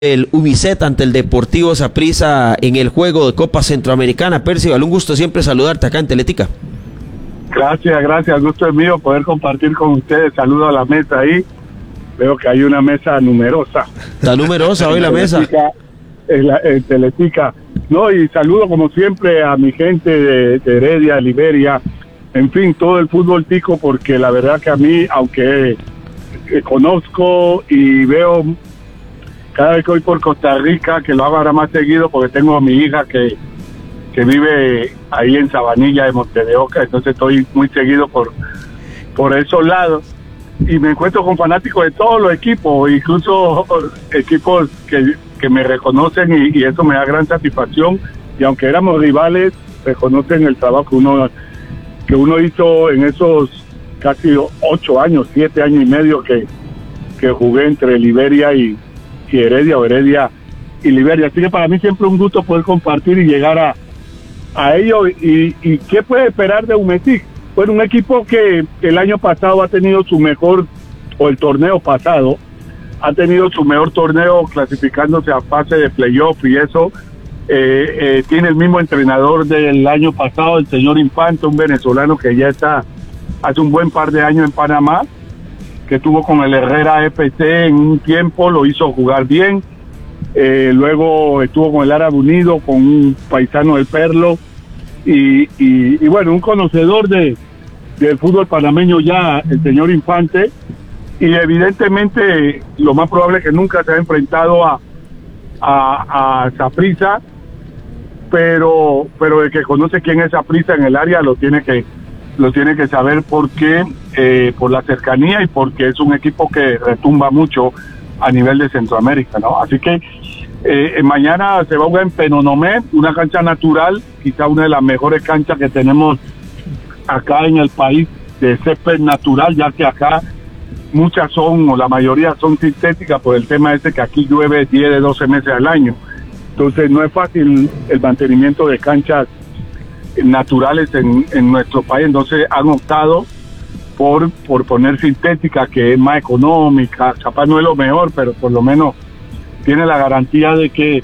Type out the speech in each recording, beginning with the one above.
el Ubicet ante el Deportivo Saprissa en el juego de Copa Centroamericana. Percival, un gusto siempre saludarte acá en Teletica. Gracias, el gusto es mío poder compartir con ustedes. Saludo a la mesa ahí. Veo que hay una mesa numerosa. Está numerosa hoy la mesa. En Teletica. No, y saludo como siempre a mi gente de Heredia, Liberia, en fin, todo el fútbol tico, porque la verdad que a mí, aunque conozco y veo cada vez que voy por Costa Rica, que lo hago ahora más seguido porque tengo a mi hija que vive ahí en Sabanilla de Monte de Oca, entonces estoy muy seguido por esos lados y me encuentro con fanáticos de todos los equipos, incluso equipos que me reconocen y eso me da gran satisfacción, y aunque éramos rivales, reconocen el trabajo que uno hizo en esos casi 8 años, 7 años y medio que jugué entre Liberia y Heredia, o Heredia y Liberia. Así que para mí siempre un gusto poder compartir y llegar a ello. ¿Y qué puede esperar de Umesic? Bueno, un equipo que el año pasado ha tenido su mejor, o el torneo pasado, ha tenido su mejor torneo clasificándose a fase de playoff, y eso tiene el mismo entrenador del año pasado, el señor Infante, un venezolano que ya está hace un buen par de años en Panamá, que estuvo con el Herrera FC en un tiempo, lo hizo jugar bien, luego estuvo con el Árabe Unido, con un paisano del Perlo, y bueno, un conocedor del fútbol panameño ya, el señor Infante, y evidentemente lo más probable es que nunca se ha enfrentado a Saprissa, pero el que conoce quién es Saprissa en el área lo tiene que saber, porque por la cercanía y porque es un equipo que retumba mucho a nivel de Centroamérica, ¿no? Así que mañana se va a jugar en Penonomé, una cancha natural, quizá una de las mejores canchas que tenemos acá en el país de césped natural, ya que acá muchas son, o la mayoría son sintéticas, por el tema ese que aquí llueve 10 de 12 meses al año. Entonces no es fácil el mantenimiento de canchas naturales en nuestro país, entonces han optado por poner sintética, que es más económica. Capaz no es lo mejor, pero por lo menos tiene la garantía de que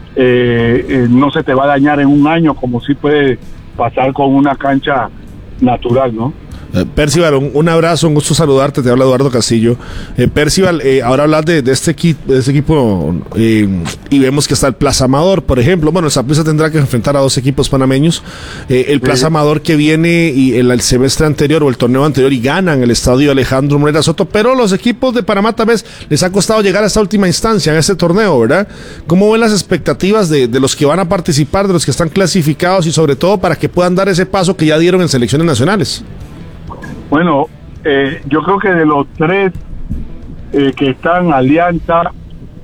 no se te va a dañar en un año, como sí puede pasar con una cancha natural, ¿no? Percival, un abrazo, un gusto saludarte, te habla Eduardo Castillo. Percival, ahora hablas de este equipo y vemos que está el Plaza Amador, por ejemplo. Bueno, el Saprissa tendrá que enfrentar a 2 equipos panameños. El Plaza Amador que viene y el semestre anterior o el torneo anterior y ganan el estadio Alejandro Morera Soto, pero los equipos de Panamá tal vez les ha costado llegar a esta última instancia en este torneo, ¿verdad? ¿Cómo ven las expectativas de los que van a participar, de los que están clasificados y sobre todo para que puedan dar ese paso que ya dieron en selecciones nacionales? Bueno, yo creo que de los 3 que están, Alianza,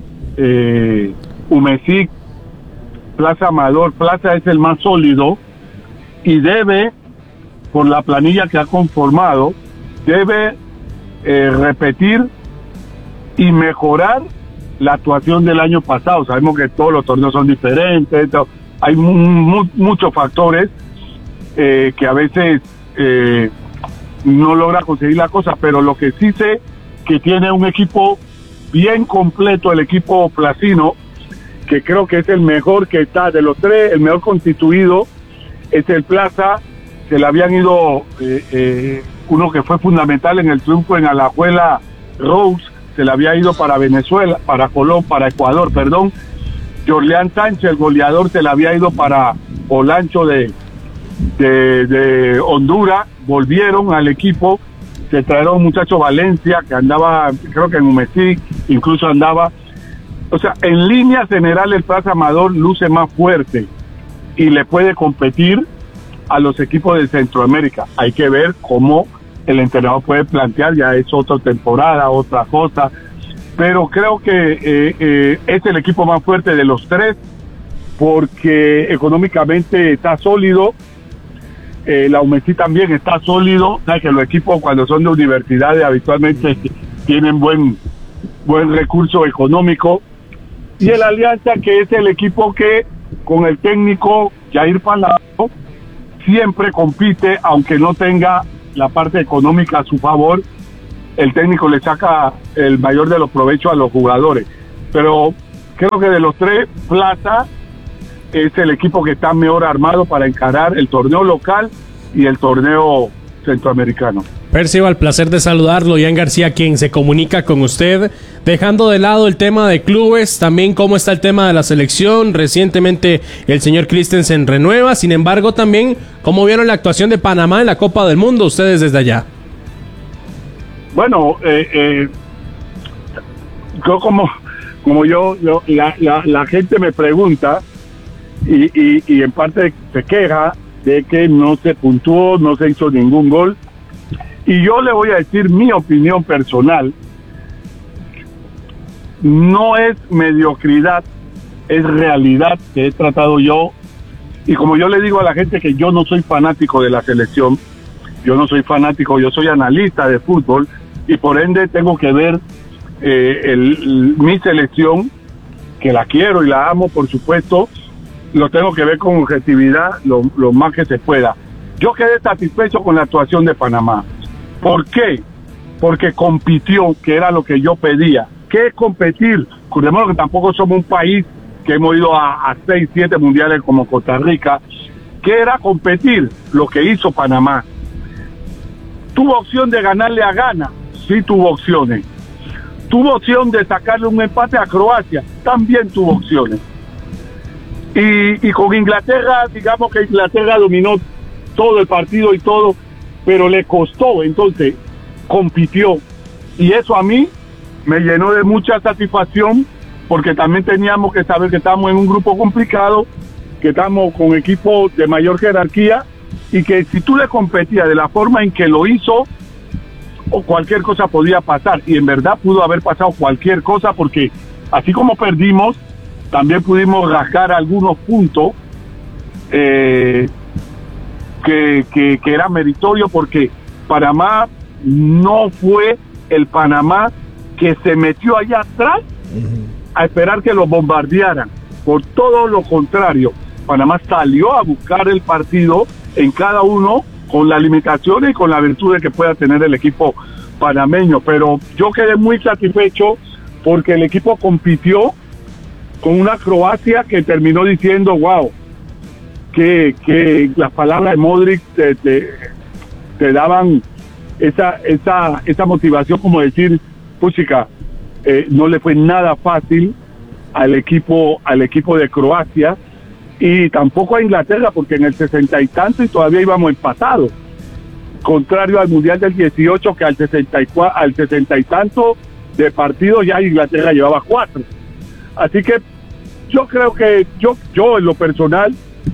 Umesic, Plaza Amador, Plaza es el más sólido y debe, por la planilla que ha conformado, debe repetir y mejorar la actuación del año pasado. Sabemos que todos los torneos son diferentes, hay muchos factores que a veces no logra conseguir la cosa, pero lo que sí sé que tiene un equipo bien completo, el equipo placino, que creo que es el mejor que está de los 3, el mejor constituido es el Plaza. Se le habían ido uno que fue fundamental en el triunfo en Alajuela, Rose, se le había ido para Venezuela, para Ecuador, perdón. Jorleán Sánchez, el goleador, se le había ido para Olancho de Honduras. Volvieron al equipo, se trajeron un muchacho Valencia que andaba, creo que en Umesic, incluso andaba. O sea, en línea general el Plaza Amador luce más fuerte y le puede competir a los equipos de Centroamérica. Hay que ver cómo el entrenador puede plantear, ya es otra temporada, otra cosa, pero creo que es el equipo más fuerte de los 3 porque económicamente está sólido. La Umesic también está sólido. Sabes que los equipos cuando son de universidades habitualmente tienen buen recurso económico, y el Alianza, que es el equipo que con el técnico Jair Palazzo siempre compite, aunque no tenga la parte económica a su favor, el técnico le saca el mayor de los provechos a los jugadores. Pero creo que de los tres, Plaza es el equipo que está mejor armado para encarar el torneo local y el torneo centroamericano. Percival, placer de saludarlo. Ian García, quien se comunica con usted, dejando de lado el tema de clubes, también cómo está el tema de la selección. Recientemente el señor Christensen renueva, sin embargo también cómo vieron la actuación de Panamá en la Copa del Mundo, ustedes desde allá. Bueno, yo como yo la gente me pregunta y en parte se queja de que no se puntuó, no se hizo ningún gol. Y yo le voy a decir mi opinión personal. No es mediocridad, es realidad que he tratado yo. Y como yo le digo a la gente que yo no soy fanático de la selección, yo no soy fanático, yo soy analista de fútbol y por ende tengo que ver mi selección, que la quiero y la amo, por supuesto, lo tengo que ver con objetividad lo más que se pueda. Yo quedé satisfecho con la actuación de Panamá. ¿Por qué? Porque compitió, que era lo que yo pedía. ¿Qué es competir? Recordemos que tampoco somos un país que hemos ido a 6, 7 mundiales como Costa Rica. ¿Qué era competir? Lo que hizo Panamá. ¿Tuvo opción de ganarle a Ghana? Sí tuvo opciones. ¿Tuvo opción de sacarle un empate a Croacia? También tuvo opciones. Y con Inglaterra, digamos que Inglaterra dominó todo el partido y todo, pero le costó, entonces compitió. Y eso a mí me llenó de mucha satisfacción, porque también teníamos que saber que estamos en un grupo complicado, que estamos con equipos de mayor jerarquía, y que si tú le competías de la forma en que lo hizo, o cualquier cosa podía pasar, y en verdad pudo haber pasado cualquier cosa, porque así como perdimos, también pudimos rascar algunos puntos que era meritorio, porque Panamá no fue el Panamá que se metió allá atrás a esperar que lo bombardearan. Por todo lo contrario, Panamá salió a buscar el partido en cada uno con las limitaciones y con las virtudes que pueda tener el equipo panameño. Pero yo quedé muy satisfecho porque el equipo compitió con una Croacia que terminó diciendo, wow, que las palabras de Modric te daban esa motivación, como decir, puchica, no le fue nada fácil al equipo de Croacia, y tampoco a Inglaterra, porque en el 60 y tanto y todavía íbamos empatados, contrario al Mundial del 18, que al 60 y tanto de partidos ya Inglaterra llevaba 4. Así que yo creo que yo en lo personal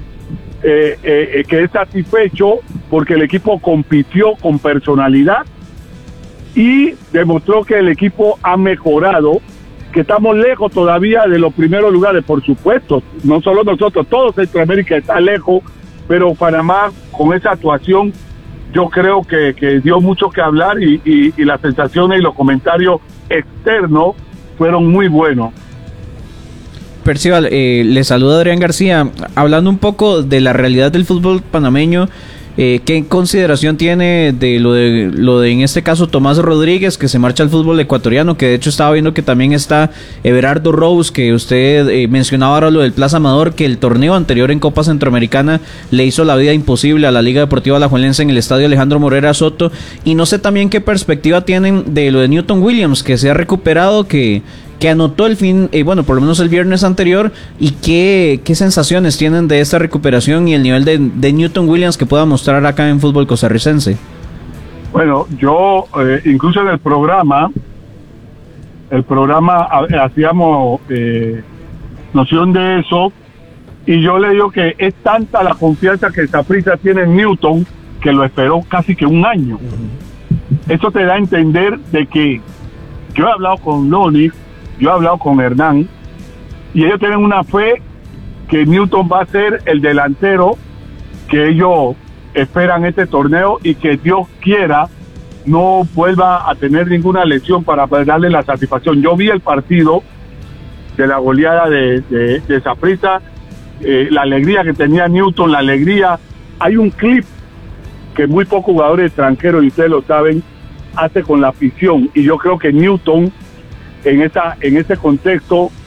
quedé satisfecho porque el equipo compitió con personalidad y demostró que el equipo ha mejorado, que estamos lejos todavía de los primeros lugares, por supuesto, no solo nosotros, todo Centroamérica está lejos, pero Panamá con esa actuación yo creo que dio mucho que hablar y las sensaciones y los comentarios externos fueron muy buenos. Percival, le saluda Adrián García. Hablando un poco de la realidad del fútbol panameño, ¿qué consideración tiene de lo de en este caso Tomás Rodríguez, que se marcha al fútbol ecuatoriano? Que de hecho estaba viendo que también está Everardo Rose, que usted mencionaba ahora lo del Plaza Amador, que el torneo anterior en Copa Centroamericana le hizo la vida imposible a la Liga Deportiva Alajuelense en el estadio Alejandro Morera Soto. Y no sé también qué perspectiva tienen de lo de Newton Williams, que se ha recuperado, que anotó el por lo menos el viernes anterior, y qué sensaciones tienen de esta recuperación y el nivel de Newton Williams que pueda mostrar acá en fútbol costarricense. Bueno, yo incluso en el programa hacíamos noción de eso, y yo le digo que es tanta la confianza que Saprissa tiene en Newton que lo esperó casi que un año. Eso te da a entender de que yo he hablado con Loni, yo he hablado con Hernán, y ellos tienen una fe que Newton va a ser el delantero que ellos esperan este torneo, y que Dios quiera no vuelva a tener ninguna lesión para poder darle la satisfacción. Yo vi el partido de la goleada de Saprissa, la alegría que tenía Newton, la alegría. Hay un clip que muy pocos jugadores extranjeros, y ustedes lo saben, hace con la afición, y yo creo que Newton en ese contexto